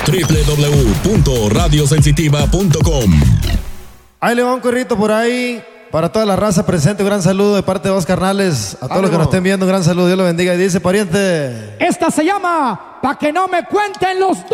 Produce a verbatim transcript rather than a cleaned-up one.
doble u doble u doble u punto radio sensitiva punto com. Ahí le va un corrito por ahí para toda la raza presente. Un gran saludo de parte de dos carnales. A todos ¡Ánimo! los que nos estén viendo, un gran saludo. Dios los bendiga. Y dice, pariente. Esta se llama Pa' que no me cuenten los dos.